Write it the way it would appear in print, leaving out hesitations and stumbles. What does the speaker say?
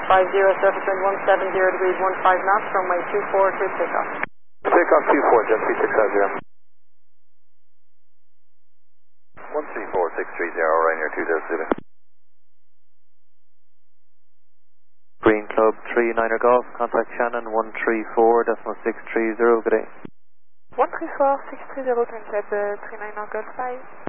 surface wind 170 degrees 15 knots, runway 24 to takeoff. Takeoff 24, jet 3650. 134630, Ryanair 2 Green Club 39er Golf, contact Shannon 134.630, good day. 134.630, contact 39er Golf 5.